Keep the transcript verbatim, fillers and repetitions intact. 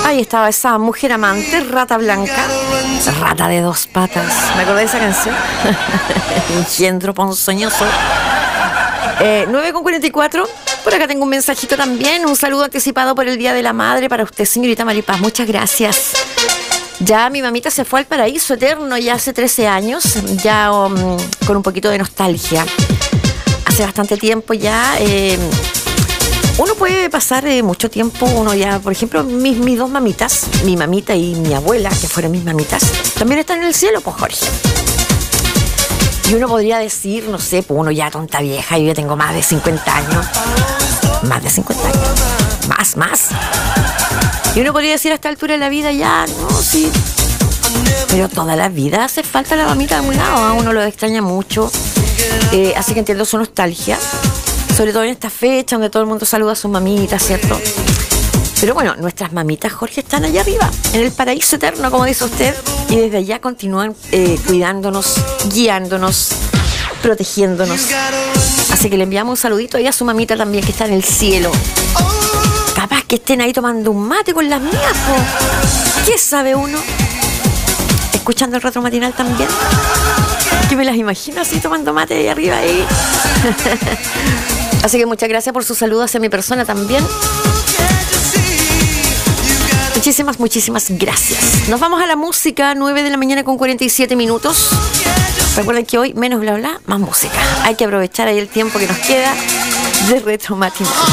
Ahí estaba esa mujer amante, Rata Blanca, rata de dos patas. ¿Me acordé de esa canción? Engendro ponzoñoso. Eh, nueve con cuarenta y cuatro. Por acá tengo un mensajito también. Un saludo anticipado por el Día de la Madre para usted, señorita Maripaz. Muchas gracias. Ya mi mamita se fue al paraíso eterno ya hace trece años, ya um, con un poquito de nostalgia. Hace bastante tiempo ya. Eh, uno puede pasar eh, mucho tiempo, uno ya, por ejemplo, mis, mis dos mamitas, mi mamita y mi abuela, que fueron mis mamitas, también están en el cielo, pues Jorge. Y uno podría decir, no sé, pues uno ya tonta vieja, yo ya tengo más de cincuenta años. Más de cincuenta años. Más, más. Y uno podría decir a esta altura de la vida ya, no, sí. Pero toda la vida hace falta la mamita de algún lado, a uno lo extraña mucho. Eh, así que entiendo su nostalgia. Sobre todo en esta fecha donde todo el mundo saluda a sus mamitas, ¿cierto? Pero bueno, nuestras mamitas, Jorge, están allá arriba, en el paraíso eterno, como dice usted. Y desde allá continúan eh, cuidándonos, guiándonos, protegiéndonos. Así que le enviamos un saludito ahí a su mamita también, que está en el cielo. Capaz que estén ahí tomando un mate con las mías, po. ¿Qué sabe uno? Escuchando el Retro Matinal también. Que me las imagino así tomando mate ahí arriba ahí. Así que muchas gracias por su saludo hacia mi persona también. Muchísimas, muchísimas gracias. Nos vamos a la música, nueve de la mañana con cuarenta y siete minutos. Recuerden que hoy menos bla bla, más música. Hay que aprovechar ahí el tiempo que nos queda de Retro Matinal.